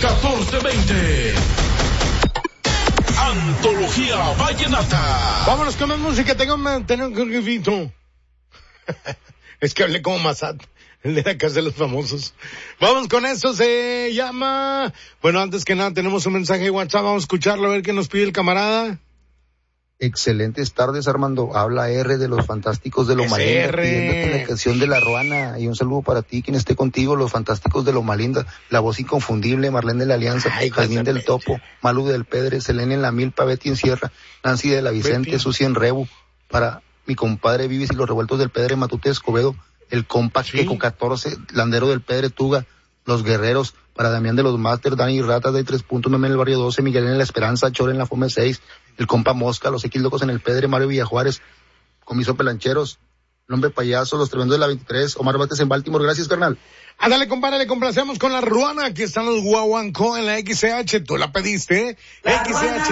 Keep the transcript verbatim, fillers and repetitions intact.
catorce veinte. Antología Vallenata. Vámonos con más música, tengo un grito. Es que hablé como Massad, el de la casa de los famosos. Vamos con eso, se llama... Bueno, antes que nada tenemos un mensaje de WhatsApp, vamos a escucharlo, a ver qué nos pide el camarada. Excelentes tardes, Armando. Habla R de los Fantásticos de Loma Linda, pidiéndote la canción de La Ruana, y un saludo para ti, quien esté contigo, los Fantásticos de Loma Linda, la voz inconfundible, Marlene de la Alianza, Ay, Jazmín del Peche. Topo, Malu del Pedre, Selene en la Milpa, Betty en Sierra, Nancy de la Vicente, Betty. Susi en Rebu, para mi compadre Vivis y los Revueltos del Pedre, Matute Escobedo, el compa Sí. Queco catorce, Landero del Pedre, Tuga, los Guerreros, para Damián de los Masters, Dani Ratas de tres puntos, Meme en el Barrio doce, Miguel en la Esperanza, Chor en la Fome seis, el compa Mosca, los X Locos en el Pedre, Mario Villajuárez, Comiso Pelancheros, el Hombre Payaso, los Tremendos de la veintitrés, Omar Bates en Baltimore. Gracias, carnal. Ándale, compadre, le complacemos con La Ruana. Aquí están los Guaguancó en la X C H. Tú la pediste, ¿eh? X C H